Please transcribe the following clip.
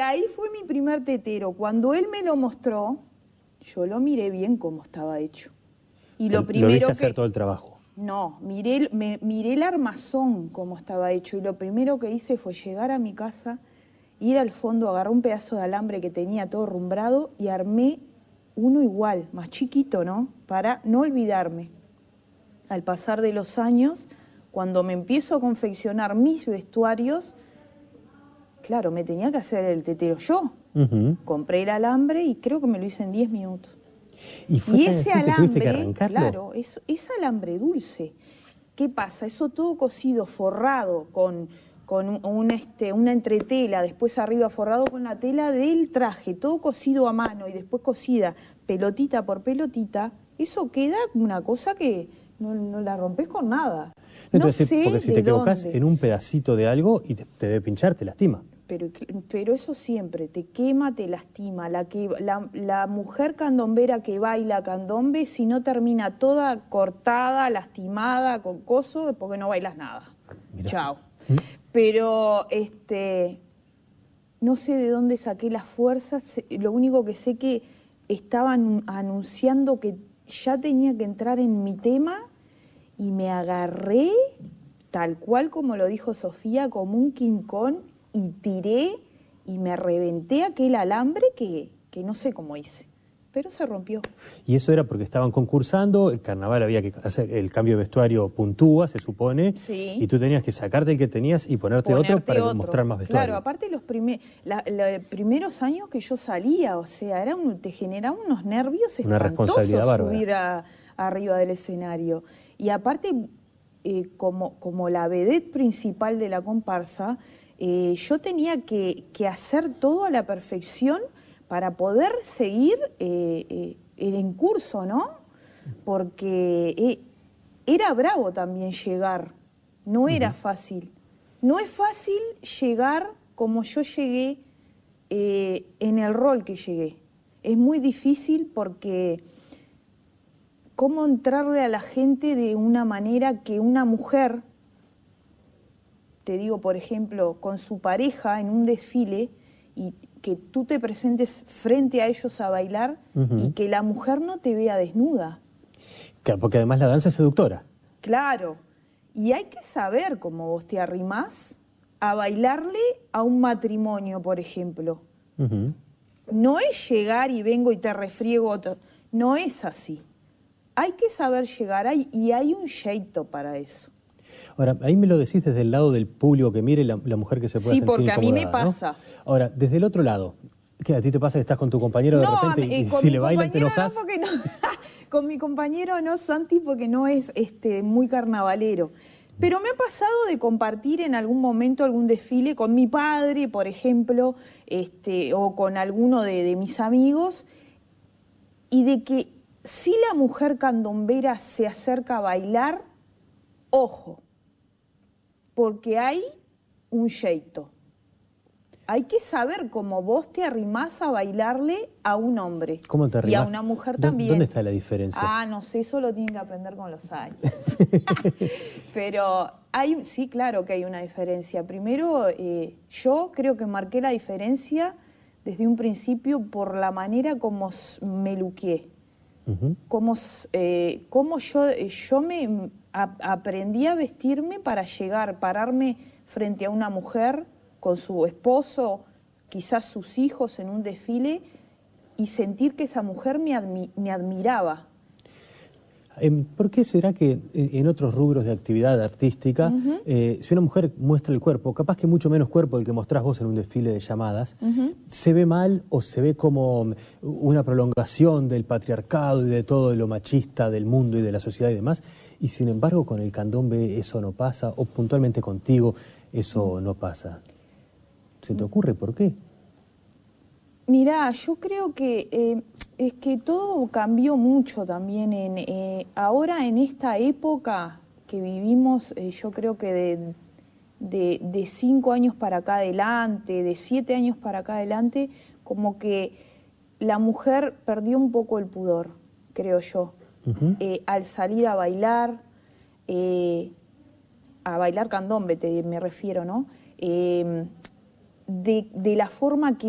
ahí fue mi primer tetero. Cuando él me lo mostró, yo lo miré bien cómo estaba hecho. Y lo primero ¿Lo viste hacer todo el trabajo? No, miré el armazón cómo estaba hecho. Y lo primero que hice fue llegar a mi casa, ir al fondo, agarrar un pedazo de alambre que tenía todo rumbrado y armé uno igual, más chiquito, ¿no? Para no olvidarme. Al pasar de los años, cuando me empiezo a confeccionar mis vestuarios, claro, me tenía que hacer el tetero yo. Compré el alambre y creo que me lo hice en 10 minutos. Y ese alambre, que tuviste que arrancarlo. Claro, es alambre dulce. ¿Qué pasa? Eso todo cosido, forrado con una entretela, después arriba forrado con la tela del traje, todo cosido a mano y después cosida pelotita por pelotita, eso queda una cosa que no la rompes con nada. Entonces, no sé porque si te equivocás en un pedacito de algo y te debe pinchar, te lastima. Pero eso siempre, te quema, te lastima. La mujer candombera que baila candombe, si no termina toda cortada, lastimada, con coso, es porque no bailas nada. Mirá. Chao. Pero no sé de dónde saqué las fuerzas, lo único que sé que estaban anunciando que ya tenía que entrar en mi tema y me agarré, tal cual como lo dijo Sofía, como un King Kong, y tiré y me reventé aquel alambre que no sé cómo hice, pero se rompió. Y eso era porque estaban concursando, el carnaval había que hacer, el cambio de vestuario puntúa, se supone, sí. Y tú tenías que sacarte el que tenías y ponerte otro para mostrar más vestuario. Claro, aparte los primeros años que yo salía, o sea, te generaba unos nervios espantosos subir arriba del escenario. Y aparte, como la vedette principal de la comparsa, yo tenía que hacer todo a la perfección para poder seguir en curso, ¿no? Porque era bravo también llegar, no era fácil. No es fácil llegar como yo llegué en el rol que llegué. Es muy difícil porque cómo entrarle a la gente de una manera que una mujer, te digo, por ejemplo, con su pareja en un desfile y que tú te presentes frente a ellos a bailar y que la mujer no te vea desnuda. Claro, porque además la danza es seductora. Claro, y hay que saber cómo vos te arrimás a bailarle a un matrimonio, por ejemplo. No es llegar y vengo y te refriego, no es así. Hay que saber llegar ahí y hay un jeito para eso. Ahora, ahí me lo decís desde el lado del público que mire la mujer que se pueda sentir incomodada, porque a mí me pasa. ¿no? Ahora, desde el otro lado, ¿qué a ti te pasa que estás con tu compañero de repente y si le bailan te enojas? No, porque no. Con mi compañero no, Santi, porque no es muy carnavalero. Pero me ha pasado de compartir en algún momento algún desfile con mi padre, por ejemplo, o con alguno de mis amigos, y de que si la mujer candombera se acerca a bailar, ojo, porque hay un jeito. Hay que saber cómo vos te arrimás a bailarle a un hombre. ¿Cómo te arrimás? Y a una mujer también. ¿Dónde está la diferencia? No sé, eso lo tienen que aprender con los años. Pero sí, claro que hay una diferencia. Primero, yo creo que marqué la diferencia desde un principio por la manera como me luqué. Como yo me aprendí a vestirme para pararme frente a una mujer con su esposo, quizás sus hijos en un desfile, y sentir que esa mujer me admiraba. ¿Por qué será que en otros rubros de actividad artística, si una mujer muestra el cuerpo, capaz que mucho menos cuerpo del que mostrás vos en un desfile de llamadas, se ve mal o se ve como una prolongación del patriarcado y de todo lo machista del mundo y de la sociedad y demás, y sin embargo con el candombe eso no pasa, o puntualmente contigo eso no pasa? ¿Se te ocurre por qué? Mirá, yo creo que es que todo cambió mucho también. Ahora en esta época que vivimos, yo creo que de 5 años para acá adelante, de 7 años para acá adelante, como que la mujer perdió un poco el pudor, creo yo, al salir a bailar candombe, me refiero, ¿no? De la forma que